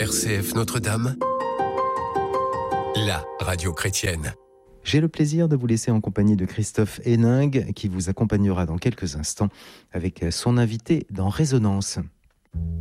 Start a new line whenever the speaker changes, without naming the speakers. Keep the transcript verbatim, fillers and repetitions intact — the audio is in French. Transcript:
R C F Notre-Dame, la radio chrétienne.
J'ai le plaisir de vous laisser en compagnie de Christophe Héningue qui vous accompagnera dans quelques instants avec son invité dans Résonance.